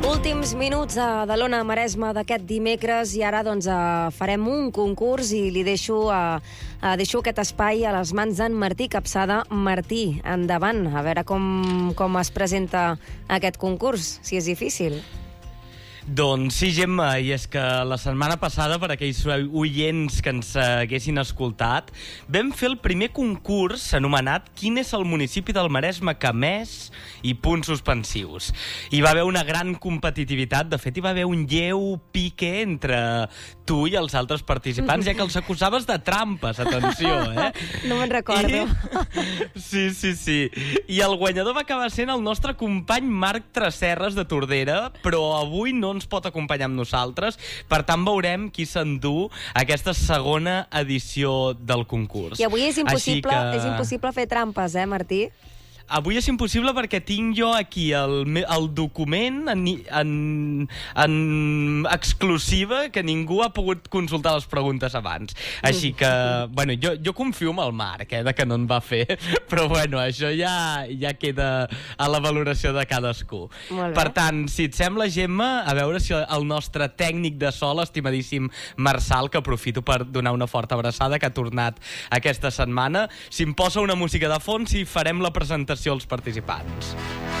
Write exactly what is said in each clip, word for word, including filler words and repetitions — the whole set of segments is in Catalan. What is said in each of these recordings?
Últims minuts de l'Ona Maresma d'aquest dimecres i ara doncs, farem un concurs i li deixo, uh, deixo aquest espai a les mans d'en Martí Capçada. Martí, endavant, a veure com, com es presenta aquest concurs, si és difícil. Doncs sí, Gemma, i és que la setmana passada, per aquells oients que ens haguessin escoltat, vam fer el primer concurs anomenat Quin és el municipi del Maresme que més i punts suspensius. Hi va haver una gran competitivitat, de fet hi va haver un lleu pique entre tu i els altres participants, ja que els acusaves de trampes, atenció, eh? No me'n recordo. I... Sí, sí, sí. I el guanyador va acabar sent el nostre company Marc Tresserres de Tordera, però avui no ens pot acompanyar amb nosaltres, per tant veurem qui s'endú aquesta segona edició del concurs. I avui és impossible, que... és impossible fer trampes, eh, Martí? Avui és impossible perquè tinc jo aquí el, el document en, en, en exclusiva que ningú ha pogut consultar les preguntes abans. Així que, bueno, jo, jo confio en el Marc, eh, de que no en va fer, però bueno, això ja, ja queda a la valoració de cadascú. Per tant, si et sembla, Gemma, a veure si el nostre tècnic de so, l'estimadíssim Marçal, que aprofito per donar una forta abraçada, que ha tornat aquesta setmana, si em posa una música de fons i farem la presentació als participants.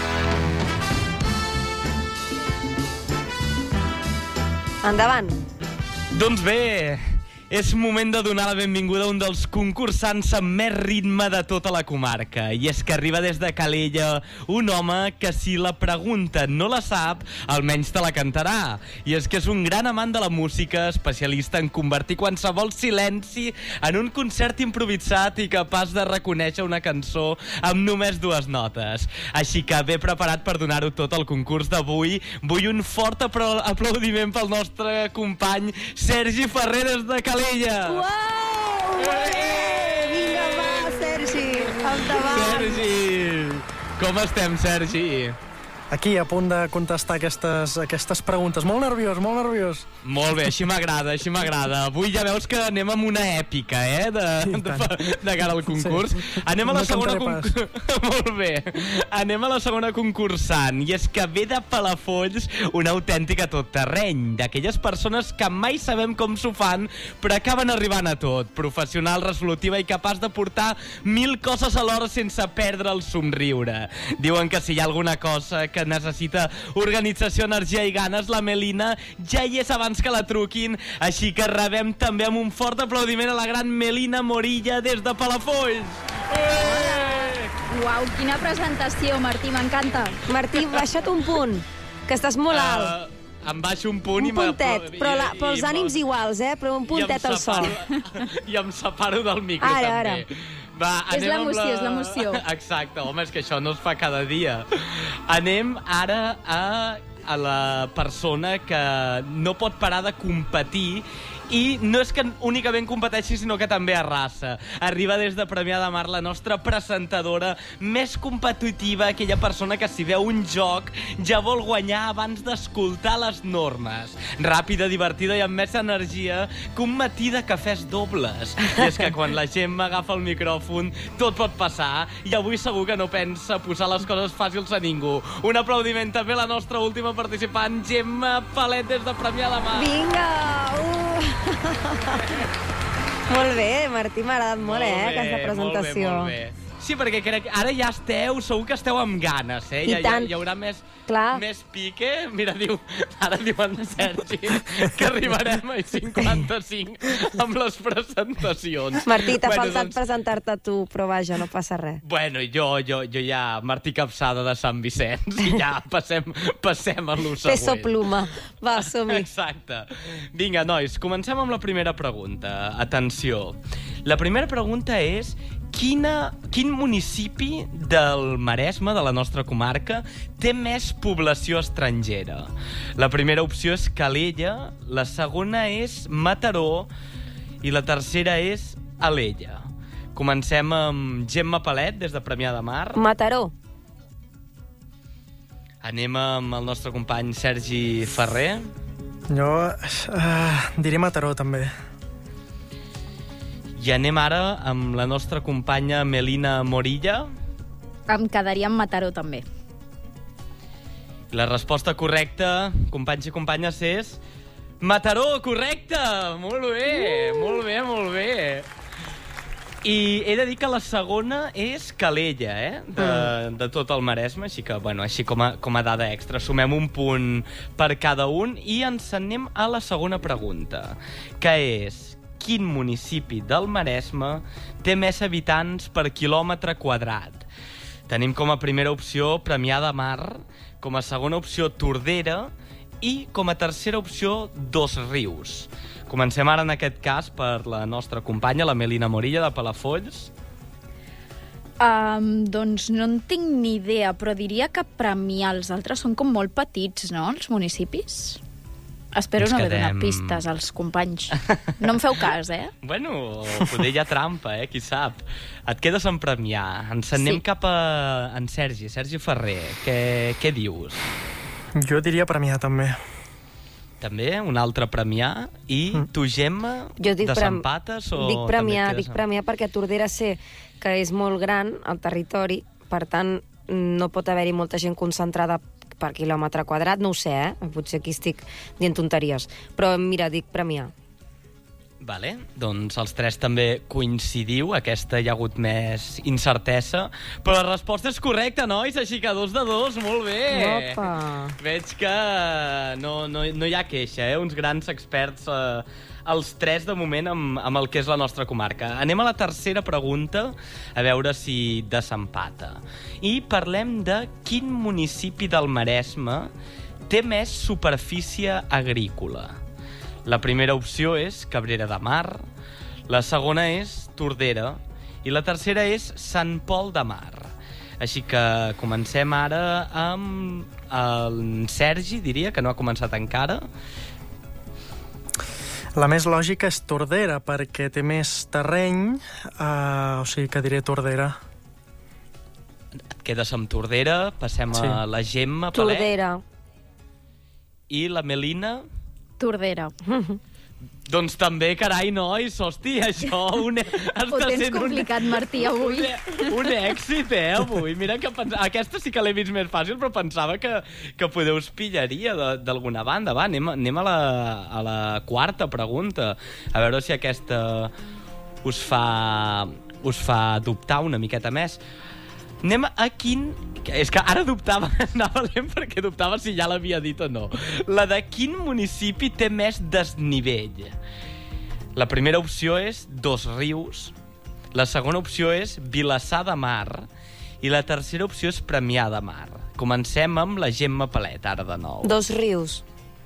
Endavant. Doncs bé, és moment de donar la benvinguda a un dels concursants amb més ritme de tota la comarca. I és que arriba des de Calella un home que si la pregunta no la sap, almenys te la cantarà. I és que és un gran amant de la música, especialista en convertir qualsevol silenci en un concert improvisat i capaç de reconèixer una cançó amb només dues notes. Així que ben preparat per donar-ho tot al concurs d'avui, vull un fort aplaudiment pel nostre company Sergi Ferrer des de Calella. Uau! Vinga, va, Sergi, endavant. Sergi! Com estem, Sergi? Aquí, a punt de contestar aquestes, aquestes preguntes. Molt nerviós, molt nerviós. Molt bé, així m'agrada, així m'agrada. Avui ja veus que anem amb una èpica, eh, de, de, de cara al concurs. Sí. Anem a la no segona concursant. Molt bé. Anem a la segona concursant. I és que ve de Palafolls una autèntica totterreny, d'aquelles persones que mai sabem com s'ho fan, però acaben arribant a tot. Professional, resolutiva i capaç de portar mil coses alhora sense perdre el somriure. Diuen que si hi ha alguna cosa que necessita organització, energia i ganes, la Melina ja hi és abans que la truquin, així que rebem també amb un fort aplaudiment a la gran Melina Morilla des de Palafolls. Eh! Uau, quina presentació, Martí, m'encanta. Martí, baixa't un punt, que estàs molt alt. Uh, em baixo un punt un i... Un puntet, però, la, però els ànims iguals, eh? Però un puntet al sol. I em separo del micro, ara, també. Ara. Va, és l'emoció, la... és l'emoció. Exacte, home, és que això no es fa cada dia. Anem ara a, a la persona que no pot parar de competir i no és que únicament competeixi, sinó que també arrasa. Arriba des de Premià de Mar la nostra presentadora més competitiva, aquella persona que si veu un joc ja vol guanyar abans d'escoltar les normes. Ràpida, divertida i amb més energia que un matí de cafès dobles. I és que quan la Gemma agafa el micròfon tot pot passar i avui segur que no pensa posar les coses fàcils a ningú. Un aplaudiment també a la nostra última participant, Gemma Palet des de Premià de Mar. Vinga! Uh! Molt bé, Martí, m'ha agradat molt, molt eh, bé, aquesta presentació. Molt bé, molt bé. Sí, perquè crec que ara ja esteu, segur que esteu amb ganes, eh? I ja, tant. Ja, hi haurà més, Clar. més pique. Mira, diu, ara diuen Sergi que arribarem a cinquanta-cinc amb les presentacions. Martí, t'ha bueno, faltat doncs... presentar-te tu, però vaja, no passa res. Bueno, jo, jo, jo ja, Martí Capçada de Sant Vicenç, i ja passem, passem a lo següent. Peso pluma. Va, som-hi. Exacte. Vinga, nois, comencem amb la primera pregunta. Atenció. La primera pregunta és Quina, quin municipi del Maresme, de la nostra comarca, té més població estrangera? La primera opció és Calella, la segona és Mataró i la tercera és Alella. Comencem amb Gemma Palet, des de Premià de Mar. Mataró. Anem amb el nostre company Sergi Ferrer. Jo uh, diré Mataró, també. I anem ara amb la nostra companya Melina Morilla. Em quedaria amb Mataró, també. La resposta correcta, companys i companyes, és... Mataró, correcte! Molt bé, uh! molt bé, molt bé. I he de dir que la segona és Calella, eh? De, mm. de tot el Maresme, així que, bueno, així com a, com a dada extra. Sumem un punt per cada un i ens anem a la segona pregunta, que és: quin municipi del Maresme té més habitants per quilòmetre quadrat? Tenim com a primera opció Premià de Mar, com a segona opció Tordera i com a tercera opció Dosrius. Comencem ara, en aquest cas, per la nostra companya, la Melina Morilla, de Palafolls. Um, doncs no en tinc ni idea, però diria que Premià, els altres són com molt petits, no?, els municipis. Espero no haver donat pistes als companys. No em feu cas, eh? Bueno, poder hi ha trampa, eh? Qui sap. Et quedes en Premià. Ens anem sí. cap a en Sergi, Sergi Ferrer. Què, què dius? Jo diria Premià, també. També, un altre Premià. I mm. tu, Gemma, jo dic desempates? O dic Premià, dic Premià perquè Tordera sé que és molt gran el territori, per tant, no pot haver-hi molta gent concentrada per quilòmetre quadrat, no ho sé, eh? Potser aquí estic dient tonteries. Però, mira, dic Premià. Vale, doncs els tres també coincidiu, aquesta hi ha hagut més incertesa, però la resposta és correcta, nois, així que dos de dos, molt bé. Opa. Veig que no, no, no hi ha queixa, eh? Uns grans experts, eh, els tres de moment amb, amb el que és la nostra comarca. Anem a la tercera pregunta, a veure si desempata. I parlem de quin municipi del Maresme té més superfície agrícola. La primera opció és Cabrera de Mar, la segona és Tordera i la tercera és Sant Pol de Mar. Així que comencem ara amb el Sergi, diria, que no ha començat encara. La més lògica és Tordera, perquè té més terreny, uh, o sigui que diré Tordera. Et quedes amb Tordera, passem sí. a la Gemma. Tordera. I la Melina? Tordera. Doncs també, carai, nois, hosti, això un, ho tens complicat, un, Martí, avui. Un, un èxit, eh, avui. Mira que pens... aquesta sí que l'he vist més fàcil, però pensava que, que poder us pillaria d'alguna banda. Va, anem, anem a, la, a la quarta pregunta, a veure si aquesta us fa, us fa dubtar una miqueta més. Anem a quin... És que ara dubtava, anava lent perquè dubtava si ja l'havia dit o no. La de quin municipi té més desnivell? La primera opció és Dosrius, la segona opció és Vilassar de Mar i la tercera opció és Premià de Mar. Comencem amb la Gemma Palet, ara de nou. Dosrius.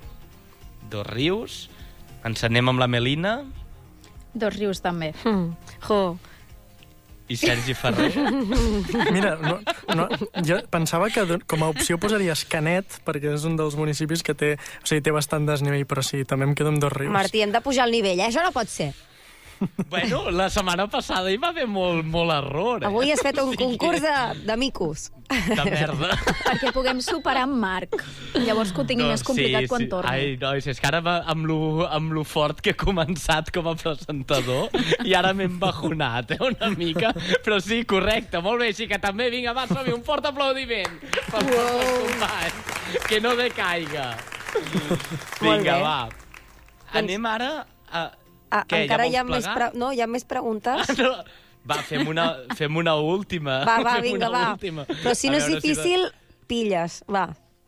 Dosrius. Ens anem amb la Melina. Dosrius, també. Mm. Jo... I Sergi Ferrer. Mira, no, no, jo pensava que com a opció posaries Canet, perquè és un dels municipis que té, o sigui, té bastant desnivell, però sí, també em quedo amb Dosrius. Martí, hem de pujar el nivell, eh? Això no pot ser. Bueno, la setmana passada hi va haver molt, molt error, eh? Avui has fet un concurs de, de micos. De merda. Perquè puguem superar en Marc. Llavors que ho tingui no, més complicat sí, quan sí. torni. Ai, nois, és que ara amb lo, amb lo fort que he començat com a presentador i ara m'he embajonat, eh, una mica. Però sí, correcte, molt bé. Així que també, vinga, va, som-hi, un fort aplaudiment. Per wow. Companys, que no decaiga. Vinga, va. Anem ara a... Ah, Què, encara ja hi ha més pre... No, hi ha més preguntes. Ah, no. Va, fem una, fem una última. Va, va, fem vinga, va. Última. Però si no és difícil, si no... pilles, va.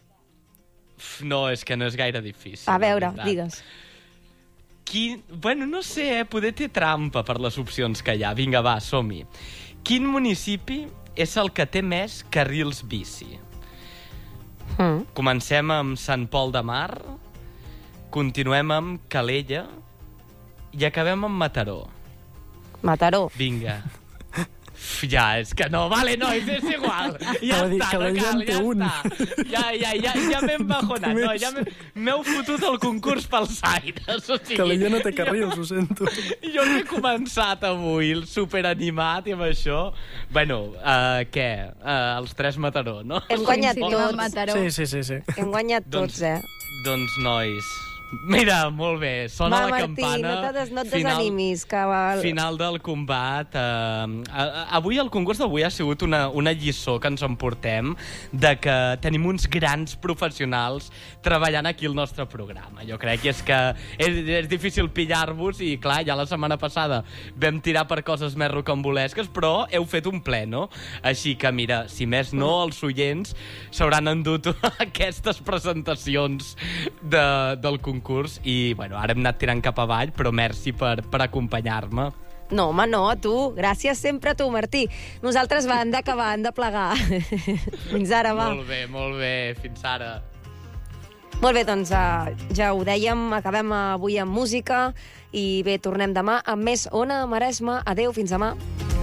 No, és que no és gaire difícil. A veure, digues. Quin... Bueno, no sé, eh? Poder té trampa per les opcions que hi ha. Vinga, va, som-hi. Quin municipi és el que té més carrils bici? Mm. Comencem amb Sant Pol de Mar, continuem amb Calella, i acabem amb Mataró. Mataró. Vinga. Ja, és que no, vale, no, és, és igual. Ja Cal està, no cal, ja un. està. Ja, ja, ja, ja m'hem bajonat. No, ja m'heu fotut el concurs pels aires. O sigui, Calella no té carrils, ho sento. Jo no he començat avui superanimat i amb això. Bueno, uh, què? Uh, els tres Mataró, no? Hem guanyat tots. Mataró. Sí, sí, sí, sí. Hem guanyat tots, doncs, eh? Doncs, nois, Mira, molt bé, sona Va, la Martí, campana. no, te des, no et final, desanimis. Que val. Final del combat. Eh, avui, el concurs d'avui ha sigut una, una lliçó que ens emportem de que tenim uns grans professionals treballant aquí al nostre programa. Jo crec que és que és, és difícil pillar-vos i, clar, ja la setmana passada vam tirar per coses més rocambolesques, però heu fet un ple, no? Així que, mira, si més no, els oients s'hauran endut aquestes presentacions de, del concurs i, bueno, ara hem anat tirant cap avall, però merci per, per acompanyar-me. No, home, no, a tu. Gràcies sempre a tu, Martí. Nosaltres va, hem d'acabar, hem de plegar. Fins ara, va. Molt bé, molt bé. Fins ara. Molt bé, doncs uh, ja ho dèiem, acabem avui amb música i bé, tornem demà amb més Ona Maresme. Adéu, fins demà.